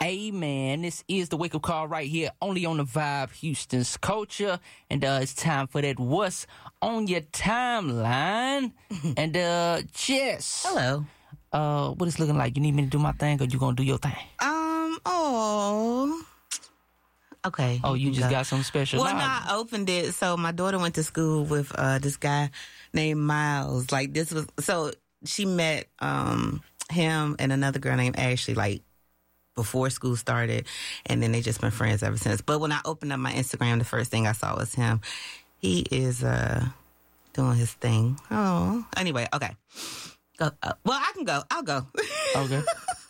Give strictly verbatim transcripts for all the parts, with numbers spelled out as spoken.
Hey man, this is the wake up call right here, only on the Vibe, Houston's culture, and uh, it's time for that What's on Your Timeline. And uh, Jess, hello. Uh, what it's looking like? You need me to do my thing, or you gonna do your thing? Um. Oh. Okay. Oh, you, you just go. got something special. Well, no, I opened it. So my daughter went to school with uh, this guy named Miles. Like this was so she met um him and another girl named Ashley. Like. Before school started, and then they just been friends ever since. But when I opened up my Instagram, the first thing I saw was him. He is uh doing his thing. Oh, anyway, okay. Go. Uh, well, I can go. I'll go. Okay.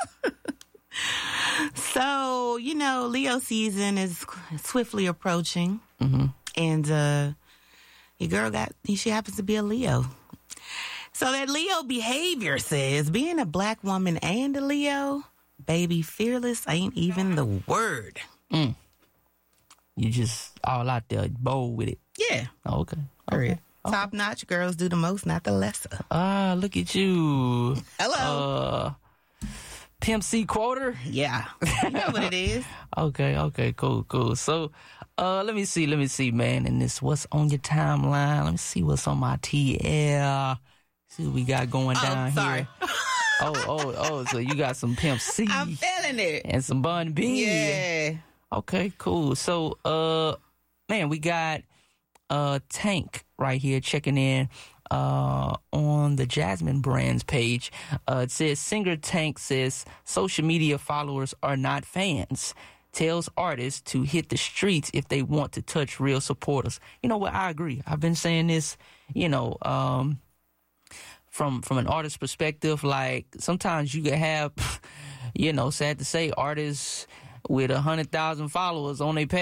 So you know, Leo season is swiftly approaching, mm-hmm. and uh your girl got. She happens to be a Leo. So that Leo behavior says being a black woman and a Leo. Baby, fearless ain't even the word. Mm. You just all out there, bold with it. Yeah. Oh, okay. Okay. okay. Top notch girls do the most, not the lesser. Ah, look at you. Hello. Uh, Pimp C Quarter? Yeah. You know what it is. Okay, okay, cool, cool. So, uh, let me see, let me see, man. And this, what's on your timeline? Let me see what's on my T L. See what we got going oh, down sorry. here. Oh, oh, oh, so you got some Pimp C. I'm feeling it. And some Bun B. Yeah. Okay, cool. So, uh, man, we got uh Tank right here checking in uh on the Jasmine Brands page. Uh, it says, singer Tank says social media followers are not fans. Tells artists to hit the streets if they want to touch real supporters. You know what? I agree. I've been saying this, you know, um, From from an artist perspective, like sometimes you can have, you know, sad to say, artists with a hundred thousand followers on their page.